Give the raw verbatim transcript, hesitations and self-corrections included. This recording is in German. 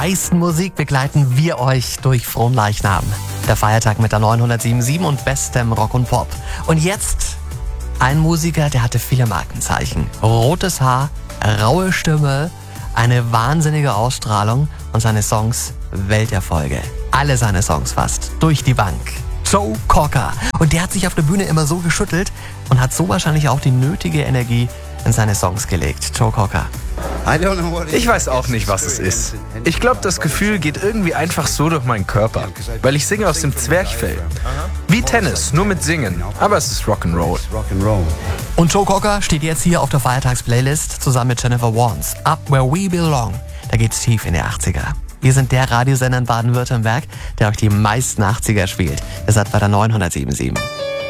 meisten Musik begleiten wir euch durch Fronleichnam. Der Feiertag mit der neunhundertsiebenundsiebzig und bestem Rock und Pop. Und jetzt ein Musiker, der hatte viele Markenzeichen. Rotes Haar, raue Stimme, eine wahnsinnige Ausstrahlung und seine Songs Welterfolge. Alle seine Songs fast, durch die Bank. Joe Cocker. Und der hat sich auf der Bühne immer so geschüttelt und hat so wahrscheinlich auch die nötige Energie in seine Songs gelegt. Joe Cocker. Ich weiß auch nicht, was es ist. Ich glaube, das Gefühl geht irgendwie einfach so durch meinen Körper, weil ich singe aus dem Zwerchfell. Wie Tennis, nur mit Singen, aber es ist Rock'n'Roll. Und Joe Cocker steht jetzt hier auf der Feiertagsplaylist zusammen mit Jennifer Warnes. Up Where We Belong. Da geht's tief in die achtziger. Wir sind der Radiosender in Baden-Württemberg, der euch die meisten achtziger spielt. Ihr seid bei der neunhundertsiebenundsiebzig.